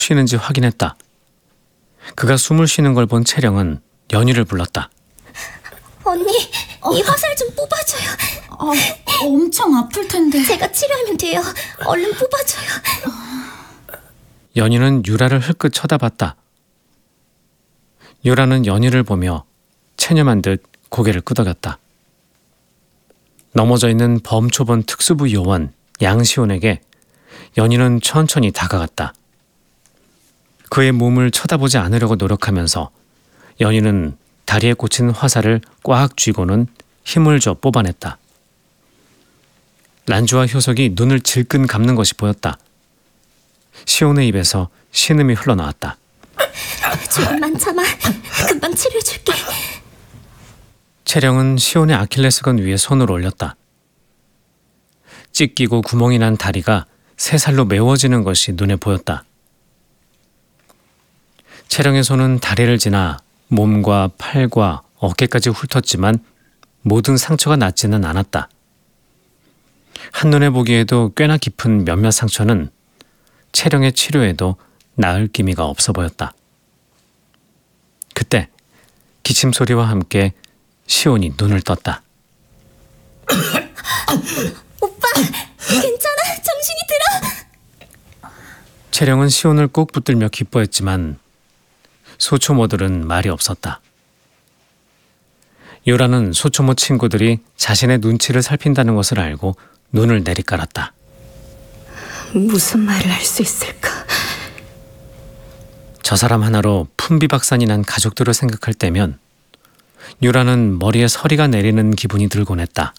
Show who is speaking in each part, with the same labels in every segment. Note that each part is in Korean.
Speaker 1: 쉬는지 확인했다. 그가 숨을 쉬는 걸 본 채령은 연희를 불렀다.
Speaker 2: 언니, 이 화살 좀 뽑아줘요.
Speaker 3: 엄청 아플 텐데.
Speaker 2: 제가 치료하면 돼요. 얼른 뽑아줘요.
Speaker 1: 연희는 유라를 흘끗 쳐다봤다. 유라는 연희를 보며 체념한 듯 고개를 끄덕였다. 넘어져 있는 범초본 특수부 요원 양시온에게 연희는 천천히 다가갔다. 그의 몸을 쳐다보지 않으려고 노력하면서 연희는 다리에 꽂힌 화살을 꽉 쥐고는 힘을 줘 뽑아냈다. 란주와 효석이 눈을 질끈 감는 것이 보였다. 시온의 입에서 신음이 흘러나왔다.
Speaker 2: 조금만 참아. 금방 치료해줄게.
Speaker 1: 채령은 시온의 아킬레스건 위에 손을 올렸다. 찢기고 구멍이 난 다리가 새살로 메워지는 것이 눈에 보였다. 채령의 손은 다리를 지나 몸과 팔과 어깨까지 훑었지만 모든 상처가 낫지는 않았다. 한눈에 보기에도 꽤나 깊은 몇몇 상처는 채령의 치료에도 나을 기미가 없어 보였다. 그때 기침 소리와 함께 시온이 눈을 떴다.
Speaker 2: 오빠, 괜찮아? 정신이 들어?
Speaker 1: 채령은 시온을 꼭 붙들며 기뻐했지만 소초모들은 말이 없었다. 요라는 소초모 친구들이 자신의 눈치를 살핀다는 것을 알고 눈을 내리깔았다.
Speaker 3: 무슨 말을 할 수 있을까?
Speaker 1: 저 사람 하나로 품비박산이 난 가족들을 생각할 때면 유라는 머리에 서리가 내리는 기분이 들곤 했다.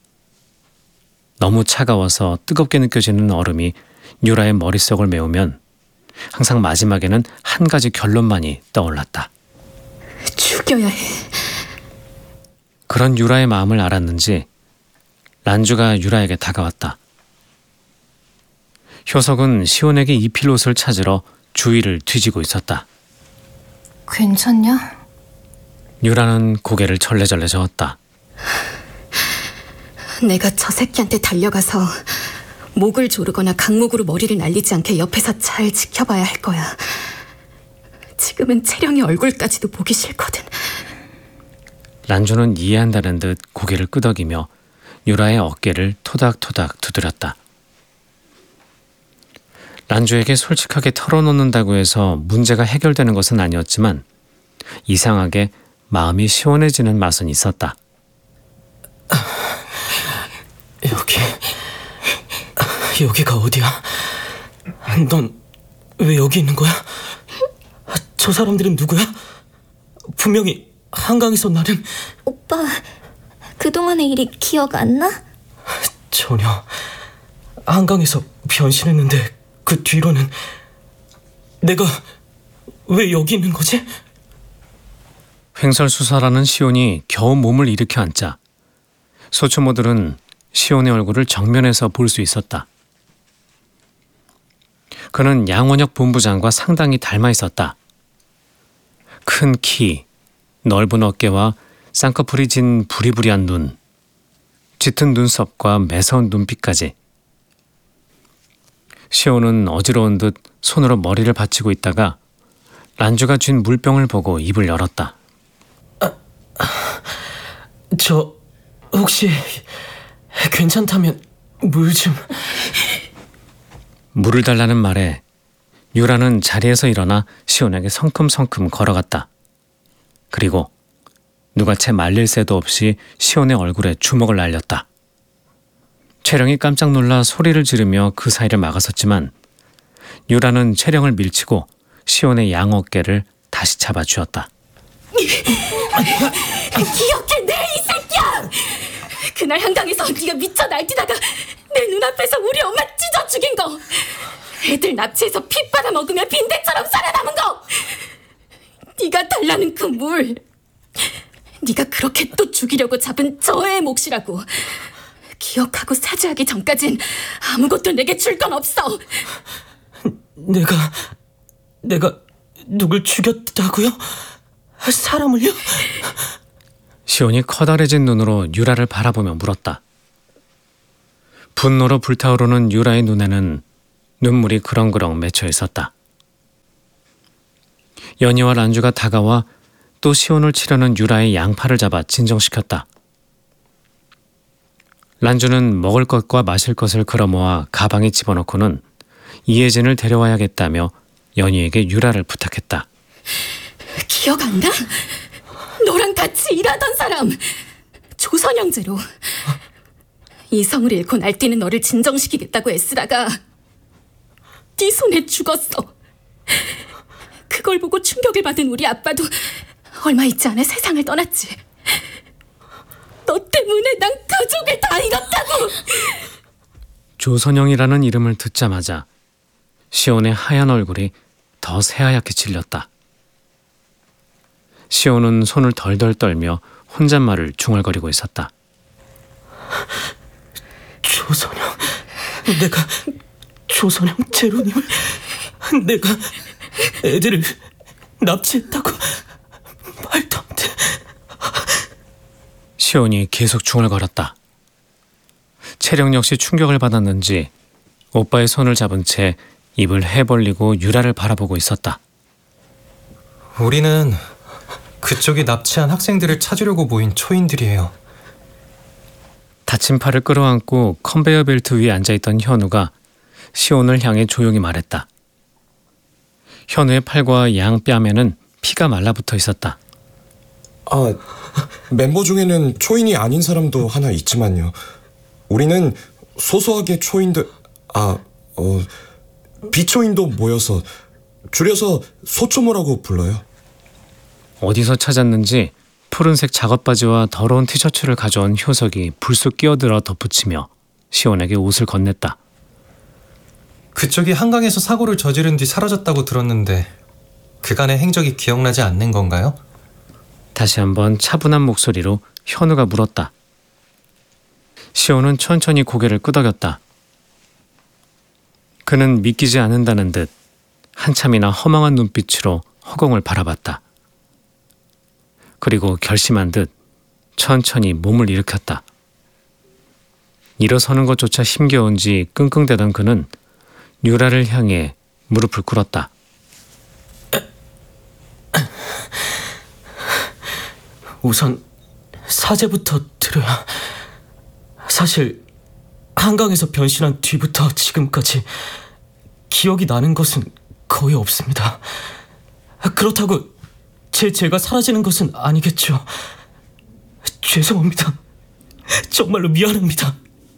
Speaker 1: 너무 차가워서 뜨겁게 느껴지는 얼음이 유라의 머릿속을 메우면 항상 마지막에는 한 가지 결론만이 떠올랐다.
Speaker 3: 죽여야 해.
Speaker 1: 그런 유라의 마음을 알았는지 란주가 유라에게 다가왔다. 효석은 시온에게 입힐 옷을 찾으러 주위를 뒤지고 있었다.
Speaker 3: 괜찮냐?
Speaker 1: 유라는 고개를 절레절레 저었다.
Speaker 3: 내가 저 새끼한테 달려가서 목을 조르거나 강목으로 머리를 날리지 않게 옆에서 잘 지켜봐야 할 거야. 지금은 채령의 얼굴까지도 보기 싫거든.
Speaker 1: 란주는 이해한다는 듯 고개를 끄덕이며 유라의 어깨를 토닥토닥 두드렸다. 란주에게 솔직하게 털어놓는다고 해서 문제가 해결되는 것은 아니었지만 이상하게 마음이 시원해지는 맛은 있었다.
Speaker 4: 여기가 어디야? 넌 왜 여기 있는 거야? 저 사람들은 누구야? 분명히 한강에서 나는...
Speaker 2: 오빠, 그동안의 일이 기억 안 나?
Speaker 4: 전혀. 한강에서 변신했는데 그 뒤로는... 내가 왜 여기 있는 거지?
Speaker 1: 횡설수설하는 시온이 겨우 몸을 일으켜 앉자 소초모들은 시온의 얼굴을 정면에서 볼 수 있었다. 그는 양원혁 본부장과 상당히 닮아 있었다. 큰 키, 넓은 어깨와 쌍꺼풀이 진 부리부리한 눈, 짙은 눈썹과 매서운 눈빛까지. 시온은 어지러운 듯 손으로 머리를 받치고 있다가 란주가 쥔 물병을 보고 입을 열었다.
Speaker 4: 저 혹시 괜찮다면 물 좀...
Speaker 1: 물을 달라는 말에 유라는 자리에서 일어나 시온에게 성큼성큼 걸어갔다. 그리고 누가 채 말릴 새도 없이 시온의 얼굴에 주먹을 날렸다. 채령이 깜짝 놀라 소리를 지르며 그 사이를 막아섰지만 유라는 채령을 밀치고 시온의 양 어깨를 다시 잡아주었다.
Speaker 3: 기억해, 내 이 새끼야! 그날 한강에서 네가 미쳐 날뛰다가 내 눈앞에서 우리 엄마 찢어 죽인 거, 애들 납치해서 피 빨아먹으며 빈대처럼 살아남은 거, 네가 달라는 그 물, 네가 그렇게 또 죽이려고 잡은 저 애의 몫이라고. 기억하고 사죄하기 전까진 아무것도 내게 줄 건 없어.
Speaker 4: 내가 누굴 죽였다고요? 사람을요?
Speaker 1: 시온이 커다래진 눈으로 유라를 바라보며 물었다. 분노로 불타오르는 유라의 눈에는 눈물이 그렁그렁 맺혀 있었다. 연희와 란주가 다가와 또 시온을 치려는 유라의 양팔을 잡아 진정시켰다. 란주는 먹을 것과 마실 것을 걸어모아 가방에 집어넣고는 이혜진을 데려와야겠다며 연희에게 유라를 부탁했다.
Speaker 3: 기억 안 나? 너랑 같이 일하던 사람. 조선 형제로. 이성을 잃고 날뛰는 너를 진정시키겠다고 애쓰다가 네 손에 죽었어. 그걸 보고 충격을 받은 우리 아빠도 얼마 있지 않아 세상을 떠났지. 너 때문에 난 가족을 다 잃었다고.
Speaker 1: 조선영이라는 이름을 듣자마자 시온의 하얀 얼굴이 더 새하얗게 질렸다. 시온은 손을 덜덜 떨며 혼잣말을 중얼거리고 있었다.
Speaker 4: 조선영, 내가 조선영 제로님을 내가 애들을 납치했다고. 말도 안 돼.
Speaker 1: 시온이 계속 중얼거렸다. 채령 역시 충격을 받았는지 오빠의 손을 잡은 채 입을 해벌리고 유라를 바라보고 있었다.
Speaker 5: 우리는 그쪽이 납치한 학생들을 찾으려고 모인 초인들이에요.
Speaker 1: 다친 팔을 끌어안고 컨베이어 벨트 위에 앉아있던 현우가 시온을 향해 조용히 말했다. 현우의 팔과 양뺨에는 피가 말라붙어 있었다.
Speaker 6: 아, 멤버 중에는 초인이 아닌 사람도 하나 있지만요. 우리는 소소하게 초인들, 비초인도 모여서 줄여서 소초모라고 불러요.
Speaker 1: 어디서 찾았는지 푸른색 작업바지와 더러운 티셔츠를 가져온 효석이 불쑥 끼어들어 덧붙이며 시온에게 옷을 건넸다.
Speaker 5: 그쪽이 한강에서 사고를 저지른 뒤 사라졌다고 들었는데 그간의 행적이 기억나지 않는 건가요?
Speaker 1: 다시 한번 차분한 목소리로 현우가 물었다. 시온은 천천히 고개를 끄덕였다. 그는 믿기지 않는다는 듯 한참이나 허망한 눈빛으로 허공을 바라봤다. 그리고 결심한 듯 천천히 몸을 일으켰다. 일어서는 것조차 힘겨운지 끙끙대던 그는 유라를 향해 무릎을 꿇었다.
Speaker 4: 우선 사죄부터 드려야. 사실 한강에서 변신한 뒤부터 지금까지 기억이 나는 것은 거의 없습니다. 그렇다고 제가 사라지는 것은 아니겠죠. 죄송합니다. 정말로 미안합니다.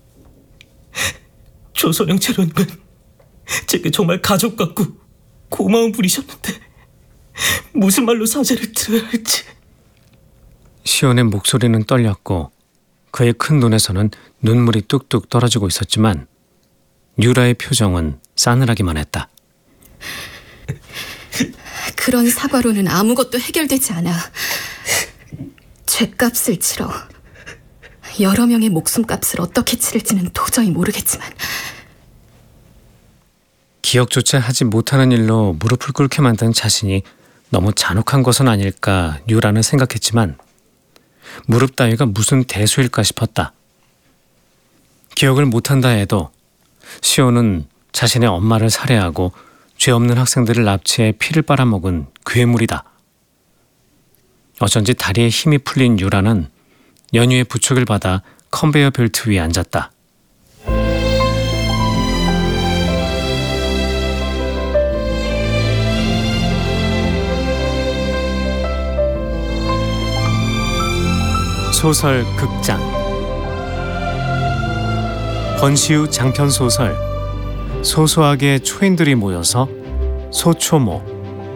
Speaker 4: 조선영 채련님은 제게 정말 가족 같고 고마운 분이셨는데 무슨 말로 사죄를 드려야 할지.
Speaker 1: 시온의 목소리는 떨렸고 그의 큰 눈에서는 눈물이 뚝뚝 떨어지고 있었지만 유라의 표정은 싸늘하기만 했다.
Speaker 3: 그런 사과로는 아무것도 해결되지 않아. 죗값을 치러. 여러 명의 목숨값을 어떻게 치를지는 도저히 모르겠지만.
Speaker 1: 기억조차 하지 못하는 일로 무릎을 꿇게 만든 자신이 너무 잔혹한 것은 아닐까 유라는 생각했지만 무릎 따위가 무슨 대수일까 싶었다. 기억을 못한다 해도 시온은 자신의 엄마를 살해하고 죄 없는 학생들을 납치해 피를 빨아먹은 괴물이다. 어쩐지 다리에 힘이 풀린 유라는 연유의 부축을 받아 컨베이어 벨트 위에 앉았다. 소설 극장 권시우 장편 소설 소소하게 초인들이 모여서 소초모.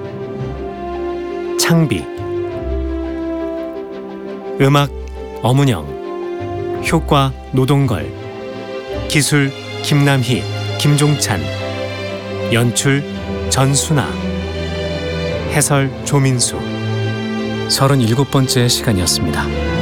Speaker 1: 창비 음악 엄은영, 효과 노동걸, 기술 김남희, 김종찬, 연출 전순아, 해설 조민수. 37번째 시간이었습니다.